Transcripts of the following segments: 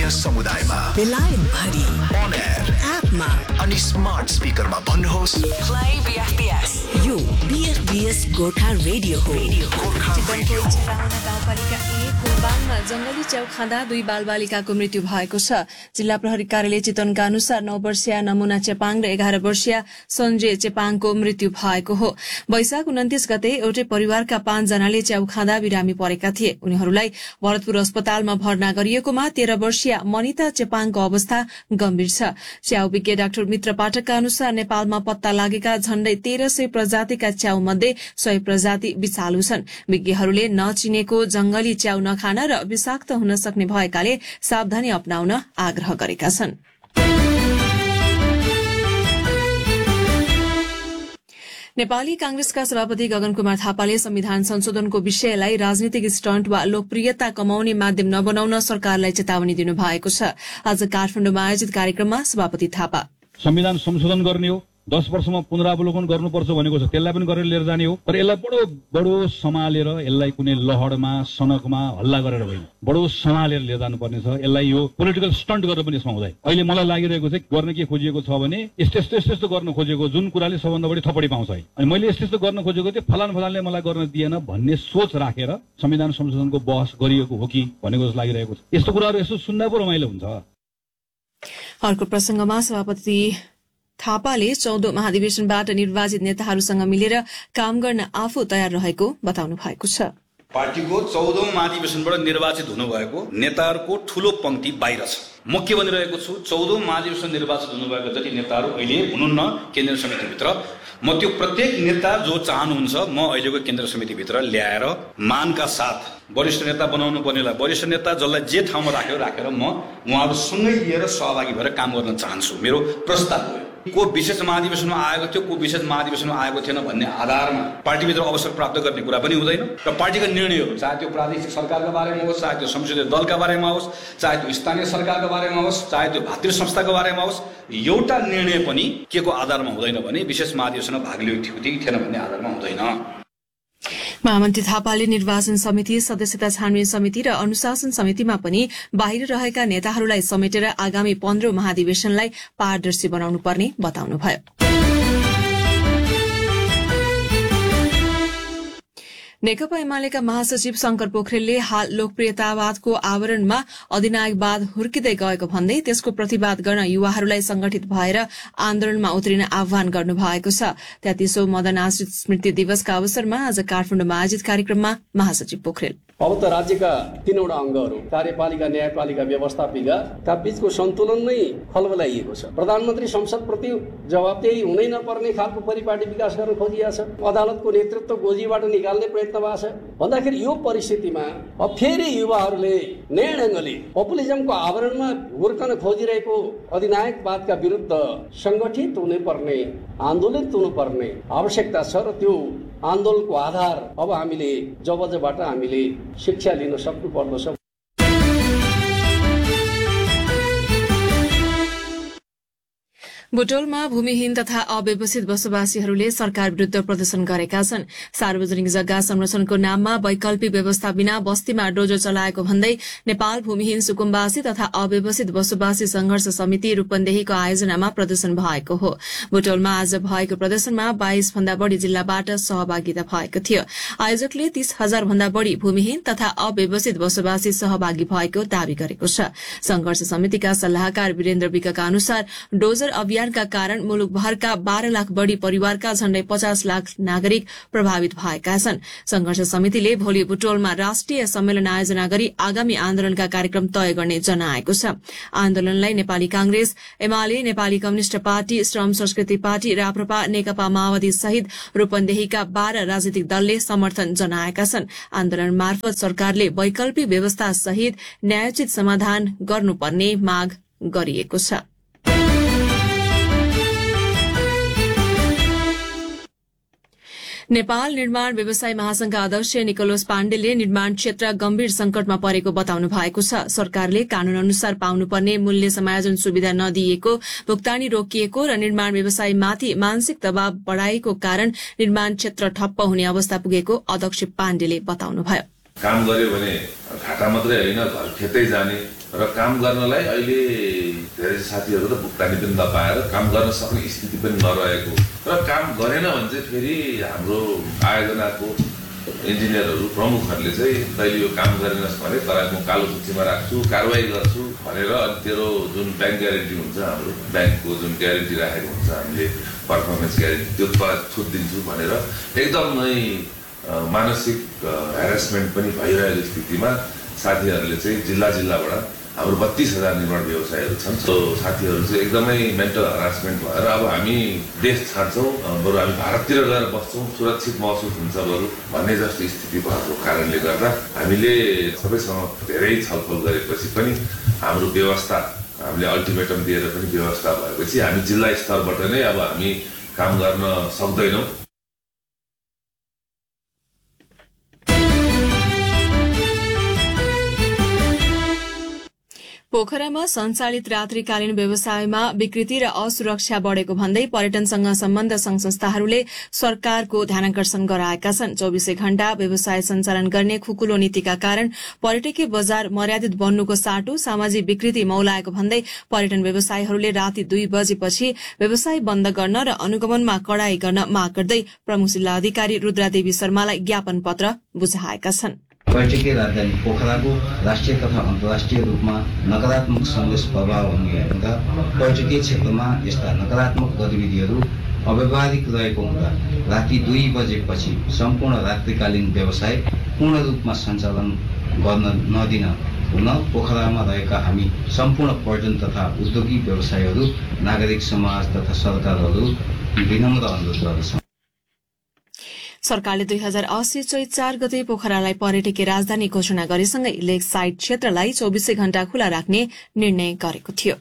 स्थानीय समुदायमा, बेलायत भरि, on air, एपमा अनि स्मार्ट स्पिकरमा भन्नुहोस् प्ले बीएफबीएस। यो बीएफबीएस गोर्खा रेडियो हो। चितवनको चिराउना गाउँपालिका 1 कोलबाङमा जंगली च्याउ खाँदा 2 बालबालिकाको मृत्यु भएको छ। जिल्ला प्रहरी कार्यालय चितवनका अनुसार 9 वर्षीय नमुना चेपाङ र 11 वर्षीय सञ्जय चेपाङको मृत्यु भएको हो। वैशाख 29 गते एउटै परिवारका 5 जनाले च्याउ खाँदा बिरामी परेका थिए। उनीहरूलाई भरतपुर अस्पतालमा भर्ना गरिएकोमा 13 वर्षीय मनिता चेपाङको अवस्था गम्भीर छ। च्याउ विज्ञ डाक्टर मित्र पाठकका अनुसार नेपालमा पत्ता लागेका झण्डै 1300 प्रजातिका च्याउ मध्ये 100 प्रजाति विषालु छन्। विज्ञहरूले नचिनेको जंगली च्याउ नखान र विषाक्त हुन सक्ने भएकाले सावधानी अपनाउन आग्रह गरेका छन्। नेपाली कांग्रेसका सभापति गगन कुमार थापाले संविधान संशोधनको विषयलाई राजनीतिक स्टन्ट वा लोकप्रियता कमाउने माध्यम नबनाउन सरकारलाई चेतावनी दिनु भएको छ। आज काठमाडौँमा आयोजित कार्यक्रममा सभापति थापा संविधान संशोधन गर्ने हो, 10 वर्षमा पुनरावलोकन गर्नुपर्छ भनेको छ, त्यसलाई पनि गरेर लिएर जाने हो। तर यसलाई बडो सम्हालेर, यसलाई कुनै लहरमा सनकमा हल्ला गरेर होइन, बडो सम्हालेर लिएर जानुपर्ने छ। यसलाई यो पोलिटिकल स्टन्ट गरेर पनि यसमा हुँदैन। अहिले मलाई लागिरहेको चाहिँ गर्न के खोजिएको छ भने यस्तो गर्न खोजेको, जुन कुराले सबभन्दा बढी थपडी पाउँछ है, अनि मैले यस्तो गर्न खोजेको थिएँ, फलानले मलाई गर्न दिएन भन्ने सोच राखेर संविधान संशोधनको बहस गरिएको हो कि भनेको जस्तो लागिरहेको छ। यस्तो कुराहरू यसो सुन्दा पो रमाइलो हुन्छ। अर्को प्रसंगमा सभापति थापाले 14औं महाधिवेशनबाट निर्वाचित नेताहरूसँग मिलेर काम गर्न आफू तयार रहेको बताउनु भएको छ। पार्टीको 14औं महाधिवेशनबाट निर्वाचित हुनुभएको नेताहरूको ठूलो पंक्ति बाहिर छ। म के भनिरहेको छु, 14औं महाधिवेशन निर्वाचित हुनुभएको जति नेताहरू अहिले हुनुहुन्न केन्द्रीय समितिभित्र, म त्यो प्रत्येक नेता जो चाहनुहुन्छ म अहिलेको केन्द्रीय समितिभित्र ल्याएर मानका साथ वरिष्ठ नेता बनाउनु पर्नेलाई वरिष्ठ नेता, जसलाई जे ठाउँमा राखेर म उहाँहरूसँगै लिएर सहभागी भएर काम गर्न चाहन्छु। मेरो प्रस्ताव हो। को विशेष महाधिवेशनमा आएको थियो, को विशेष महाधिवेशनमा आएको थिएन भन्ने आधारमा पार्टीभित्र अवसर प्राप्त गर्ने कुरा पनि हुँदैन। र पार्टीका निर्णयहरू, चाहे त्यो प्रादेशिक सरकारका बारेमा होस्, चाहे त्यो संसदीय दलका बारेमा होस्, चाहे त्यो स्थानीय सरकारका बारेमा होस्, चाहे त्यो भातृ संस्थाको बारेमा होस्, एउटा निर्णय पनि के को आधारमा हुँदैन भने विशेष महाधिवेशनमा भाग लिएको थियो कि थिएन भन्ने आधारमा हुँदैन। महामन्त्री थापाले निर्वाचन समिति, सदस्यता छानबिन समिति र अनुशासन समितिमा पनि बाहिर रहेका नेताहरूलाई समेटेर आगामी 15औं महाधिवेशनलाई पारदर्शी बनाउनु पर्ने बताउनुभयो। नेकपा एमालेका महासचिव शंकर पोखरेलले हाल लोकप्रियतावादको आवरणमा अधिनायकवाद हुर्किँदै गएको भन्दै त्यसको प्रतिवाद गर्न युवाहरूलाई संगठित भएर आन्दोलनमा उत्रिन आह्वान गर्नु भएको छ। 33औं मदन आश्रित स्मृति दिवसका अवसरमा आज काठमाडौँमा आयोजित कार्यक्रममा महासचिव पोखरेल अब त राज्यका 3वटा अंगहरू, कार्यपालिका, न्यायपालिका, व्यवस्थापिका बीचको सन्तुलन नै खलबलाइएको छ। प्रधानमन्त्री संसदप्रति जवाबदेही हुनै नपर्ने खालको परिपाटी विकास गर्न खोजिएको छ। अदालतको नेतृत्व गोजीबाट निकाल्ने प्रयत्न भएको छ। भन्दाखेरि यो परिस्थितिमा अब फेरि युवाहरूले नयाँ ढङ्गले पपुलिजमको आवरणमा हुर्कन खोजिरहेको अधिनायकवादका विरुद्ध संगठित हुनुपर्ने, आन्दोलित हुनुपर्ने आवश्यकता छ। र त्यो आन्दोलनको आधार अब हामीले जबजबाट हामीले शिक्षा लिन सक्नु पर्दछ। बुटोलमा भूमिहीन तथा अव्यवस्थित बसोबासीहरूले सरकार विरूद्ध प्रदर्शन गरेका छन्। सार्वजनिक जग्गा संरक्षणको नाममा वैकल्पिक व्यवस्था बिना बस्तीमा डोजो चलाएको भन्दै नेपाल भूमिहीन सुकुम्बासी तथा अव्यवस्थित बसोबासी संघर्ष समिति रूपन्देहीको आयोजनामा प्रदर्शन भएको हो। बुटोलमा आज भएको प्रदर्शनमा 22 भन्दा बढ़ी जिल्लाबाट सहभागिता भएको थियो। आयोजकले 30,000 भन्दा बढ़ी भूमिहीन तथा अव्यवस्थित बसोबासी सहभागी भएको दावी गरेको छ। संघर्ष समितिका सल्लाहकार वीरेन्द्र विकका अनुसार डोजर अभियानका कारण मुलुकभरका 12 लाख बढ़ी परिवारका झण्डै 50 लाख नागरिक प्रभावित भएका छन्। संघर्ष समितिले भोलि बुटोलमा राष्ट्रिय सम्मेलन आयोजना गरी आगामी आन्दोलनका कार्यक्रम तय गर्ने जनाएको छ। आन्दोलनलाई नेपाली कांग्रेस, एमाले, नेपाली कम्युनिष्ट पार्टी, श्रम संस्कृति पार्टी, राप्रपा, नेकपा माओवादी सहित रूपन्देहीका 12 राजनीतिक दलले समर्थन जनाएका छन्। आन्दोलन मार्फत सरकारले वैकल्पिक व्यवस्था सहित न्यायोचित समाधान गर्नुपर्ने माग गरिएको छ। नेपाल निर्माण व्यवसाय महासंघका अध्यक्ष निकोलस पाण्डेले निर्माण क्षेत्र गम्भीर संकटमा परेको बताउनु भएको छ। सरकारले कानून अनुसार पाउनुपर्ने मूल्य समायोजन सुविधा नदिएको, भुक्तानी रोकिएको र निर्माण व्यवसायमाथि मानसिक दबाव बढ़ाएको कारण निर्माण क्षेत्र ठप्प हुने अवस्था पुगेको अध्यक्ष पाण्डेले बताउनुभयो। काम गर्यो भने घाटा मात्रै होइन, घर खेतै जाने र काम गर्नलाई अहिले धेरै साथीहरू त भुक्तानी पनि नपाएर काम गर्न सक्ने स्थिति पनि नरहेको र काम गरेन भने चाहिँ फेरि हाम्रो आयोजनाको इन्जिनियरहरू प्रमुखहरूले चाहिँ तैँले यो काम गरेनस् भने तँलाई म कालो सूचीमा राख्छु कारवाही गर्छु भनेर अनि तेरो जुन ब्याङ्क ग्यारेन्टी हुन्छ हाम्रो ब्याङ्कको जुन ग्यारेन्टी राखेको हुन्छ हामीले पर्फर्मेन्स ग्यारेन्टी त्यो छुट दिन्छु भनेर एकदमै मानसिक ह्यारेसमेन्ट पनि भइरहेको स्थितिमा साथीहरूले चाहिँ जिल्लाबाट हाम्रो 32,000 निर्माण व्यवसायहरू छन्। सो साथीहरू चाहिँ एकदमै मेन्टल हरासमेन्ट भएर अब हामी देश छाड्छौँ बरु हामी भारततिर गएर बस्छौँ सुरक्षित महसुस हुन्छ बरु भन्ने जस्तो स्थिति भएको कारणले गर्दा हामीले सबैसँग धेरै छलफल गरेपछि पनि हाम्रो व्यवस्था हामीले अल्टिमेटम दिएर पनि व्यवस्था भएपछि हामी जिल्ला स्तरबाट नै अब हामी काम गर्न सक्दैनौँ। पोखरामा सञ्चालित रात्रिकालीन व्यवसायमा विकृति र असुरक्षा बढ़ेको भन्दै पर्यटनसँग सम्बन्ध संघ संस्थाहरूले सरकारको ध्यानाकर्षण गराएका छन्। 24 घण्टा व्यवसाय सञ्चालन गर्ने खुकुलो नीतिका कारण पर्यटकीय बजार मर्यादित बन्नुको साटो सामाजिक विकृति मौलाएको भन्दै पर्यटन व्यवसायीहरूले राति 2 बजेपछि व्यवसाय बन्द गर्न र अनुगमनमा कडाई गर्न माग गर्दै प्रमुख जिल्ला अधिकारी रुद्रादेवी शर्मालाई ज्ञापन पत्र बुझाएका छन्। पर्यटकीय राजधानी पोखराको राष्ट्रिय तथा अन्तर्राष्ट्रिय रूपमा नकारात्मक सन्देश प्रभाव हुने हुँदा पर्यटकीय क्षेत्रमा यस्ता नकारात्मक गतिविधिहरू अव्यावहारिक रहेको हुँदा राति 2 बजेपछि सम्पूर्ण रात्रिकालीन व्यवसाय पूर्ण रूपमा सञ्चालन गर्न नदिन हुन पोखरामा रहेका हामी सम्पूर्ण पर्यटन तथा उद्योगिक व्यवसायहरू नागरिक समाज तथा सरकारहरू विनम्र अनुरोध गर्दछौँ। सरकारले 2080 चैत 4 गते पोखरालाई पर्यटकीय राजधानी घोषणा गरेसँगै लेक साइड क्षेत्रलाई 24 घण्टा खुला राख्ने निर्णय गरेको थियो।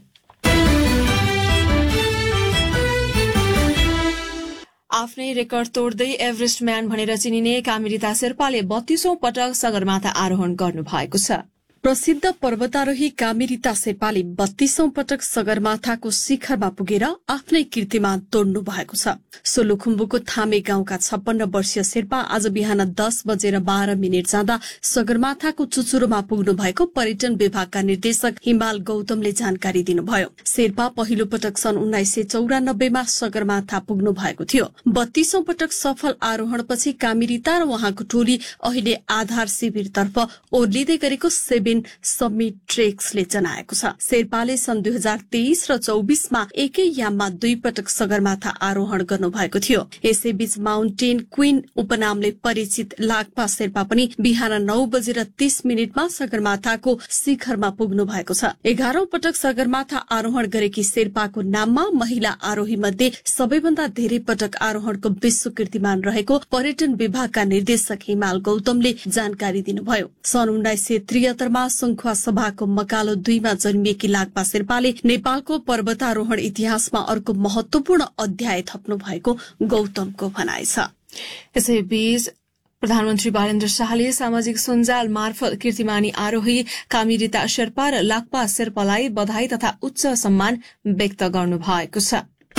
आफ्नै रेकर्ड तोड्दै एभरेस्ट म्यान भनेर चिनिने कामिरिता शेर्पाले 32औं पटक सगरमाथा आरोहण गर्नु भएको छ। प्रसिद्ध पर्वतारोही कामिरिता शेर्पाले 32औं पटक सगरमाथाको शिखरमा पुगेर आफ्नै कीर्तिमान तोड्नु भएको छ। सोलुखुम्बुको थामे गाउँका 56 वर्षीय शेर्पा आज बिहान 10:12 जाँदा सगरमाथाको चुचुरोमा पुग्नु भएको पर्यटन विभागका निर्देशक हिमाल गौतमले जानकारी दिनुभयो। शेर्पा पहिलो पटक सन् 1994 मा सगरमाथा पुग्नु भएको थियो। 32औं पटक सफल आरोहणपछि कामिरिता र उहाँको टोली अहिले आधार शिविरतर्फ ओर्लिँदै गरेको समिट ट्रेक्सले जनाएको छ। शेर्पाले सन् 2023 र 24 मा एकै याममा 2 पटक सगरमाथा आरोहण गर्नुभएको थियो। यसैबीच माउन्टेन क्वीन उपनामले परिचित लाक्पा शेर्पा पनि बिहान 9:30 मा सगरमाथाको शिखरमा पुग्नु भएको छ। 11औं पटक सगरमाथा आरोहण गरेकी शेर्पाको नाममा महिला आरोही मध्ये सबैभन्दा धेरै पटक आरोहणको विश्व कीर्तिमान रहेको पर्यटन विभागका निर्देशक हिमाल गौतमले जानकारी दिनुभयो। सन् 1973 मा सुङखुवा सभाको मकालो 2 मा जन्मिएकी लाक्पा शेर्पाले नेपालको पर्वतारोहण इतिहासमा अर्को महत्वपूर्ण अध्याय थप्नु भएको गौतमको भनाइ छ। यसैबीच प्रधानमन्त्री बालेन्द्र शाहले सामाजिक सञ्जाल मार्फत कीर्तिमानी आरोही कामिरिता शेर्पा र लाक्पा शेर्पालाई बधाई तथा उच्च सम्मान व्यक्त गर्नु भएको छ।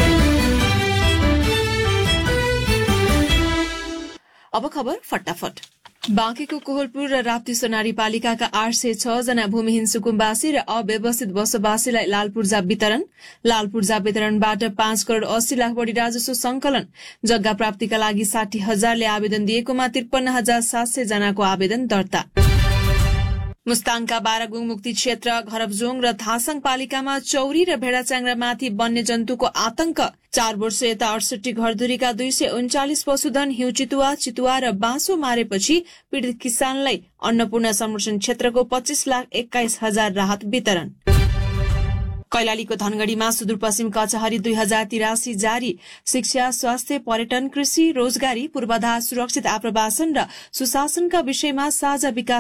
अब खबर फटाफट। बाँकेको कोहलपुर र राप्ती सोनारी पालिकाका 806 जना भूमिहीन सुकुम्बासी र अव्यवस्थित बसोबासीलाई लाल पूर्जा वितरणबाट 5 करोड़ 80 लाख बढी राजस्व संकलन। जग्गा प्राप्तिका लागि 60,000ले आवेदन दिएकोमा 53,700 जनाको आवेदन दर्ता। मुस्ताङका बारागुङ मुक्ति क्षेत्र घरबजोङ र थासङ पालिकामा चौरी र भेडाच्याङ्ग्रामाथि वन्यजन्तुको आतंक। 4 वर्ष यता 68 घरधुरीका 239 पशुधन हिउँ चितुवा र बाँसो मारेपछि पीड़ित किसानलाई अन्नपूर्ण संरक्षण क्षेत्रको 25,21,000 राहत वितरण। कैलालीको धनगढ़ीमा सुदूरपश्चिम कचहरी 2083 जारी। शिक्षा, स्वास्थ्य, पर्यटन, कृषि, रोजगारी, पूर्वाधार, सुरक्षित आप्रवासन र सुशासनका विषयमा साझा विकास